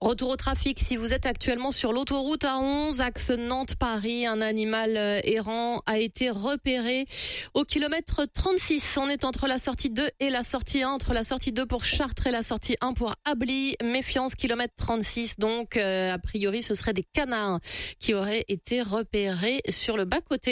Retour au trafic, si vous êtes actuellement sur l'autoroute A11, axe Nantes-Paris, un animal errant a été repéré au kilomètre 36. On est entre la sortie 2 et la sortie 1, entre la sortie 2 pour Chartres et la sortie 1 pour Ably. Méfiance, kilomètre 36, donc a priori ce serait des canards qui auraient été repérés sur le bas-côté.